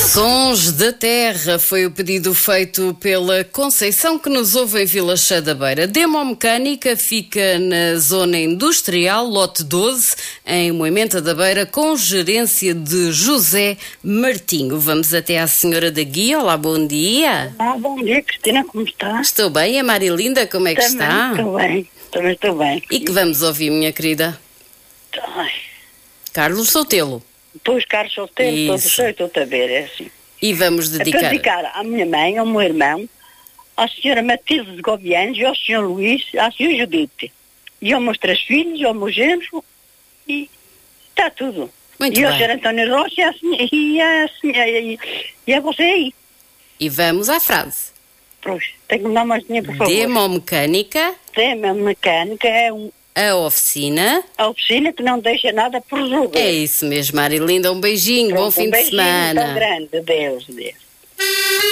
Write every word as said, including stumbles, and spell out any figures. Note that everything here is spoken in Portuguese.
Sons da Terra foi o pedido feito pela Conceição, que nos ouve em Vila Chã da Beira. Demomecânica fica na zona industrial, lote doze, em Moimenta da Beira, com gerência de José Martinho. Vamos até à senhora da Guia. Olá, bom dia. Ah, bom dia, Cristina, como está? Estou bem. E a Marilinda, como é que Também está? Estou bem, também estou bem. E que vamos ouvir, minha querida? Ai, Carlos Sotelo. depois Carlos Solteiro, todo Isso. cheio, estou a ver, é assim. E vamos É para dedicar... dedicar à minha mãe, ao meu irmão, à senhora Matilde de Gobianes, ao senhor Luís, à senhora Judite. E aos meus três filhos, ao meu genro, e está tudo. Muito e ao bem. senhor António Rocha e a, senhora, e, a, senhora, e, e a você aí. E vamos à frase. Pois, tenho que me dar mais dinheiro, por favor. Demomecânica, Tema mecânica é um, a oficina... a oficina que não deixa nada por resolver. É isso mesmo, Marilinda. Um beijinho, bom Pronto, fim um de beijinho semana. tão grande, Deus, Deus.